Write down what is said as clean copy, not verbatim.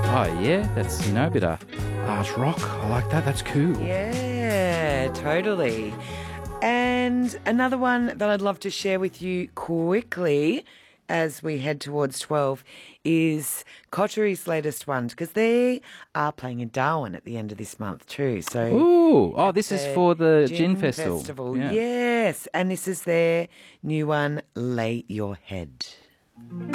Oh, yeah, that's, a bit of art rock. I like that. That's cool. Yeah, totally. And another one that I'd love to share with you quickly as we head towards 12 is Coteries' latest one, because they are playing in Darwin at the end of this month too. So Ooh, this is their for the Gin Festival. Yeah. Yes, and this is their new one, Lay Your Head.